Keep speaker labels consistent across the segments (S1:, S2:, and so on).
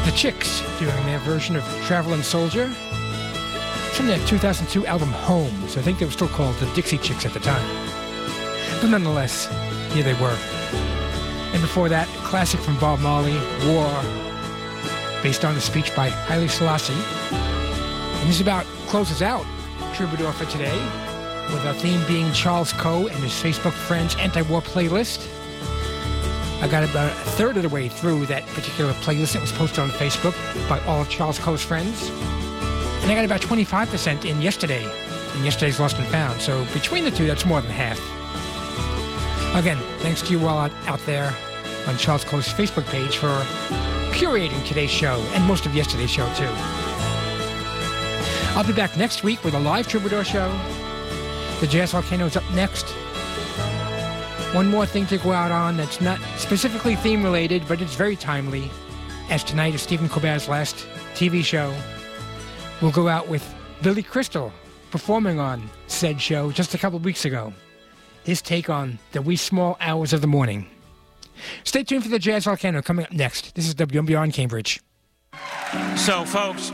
S1: The Chicks doing their version of Traveling Soldier. It's from their 2002 album Home, so I think they were still called the Dixie Chicks at the time. But nonetheless, here they were. And before that, a classic from Bob Marley, War, based on a speech by Haile Selassie. And this about closes out Troubadour for today, with our theme being Charles Coe and his Facebook Friends Anti-War playlist. I got about a third of the way through that particular playlist that was posted on Facebook by all of Charles Coe's friends. And I got about 25% in yesterday's Lost and Found. So between the two, that's more than half. Again, thanks to you all out there on Charles Coe's Facebook page for curating today's show and most of yesterday's show too. I'll be back next week with a live Troubadour show. The Jazz Volcano is up next. One more thing to go out on that's not specifically theme-related, but it's very timely, as tonight is Stephen Colbert's last TV show. We'll go out with Billy Crystal performing on said show just a couple of weeks ago. His take on the wee small hours of the morning. Stay tuned for the Jazz Volcano coming up next. This is WMBR in Cambridge.
S2: So, folks,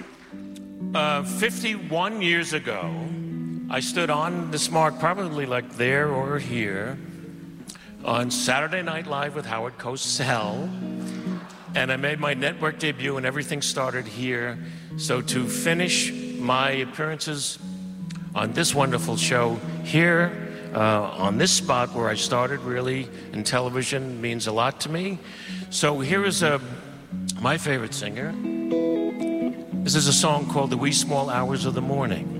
S2: 51 years ago, I stood on this mark, probably like there or here, on Saturday Night Live with Howard Cosell, and I made my network debut, and everything started here. So to finish my appearances on this wonderful show here, on this spot where I started really in television, means a lot to me. So here is my favorite singer. This is a song called The Wee Small Hours of the Morning.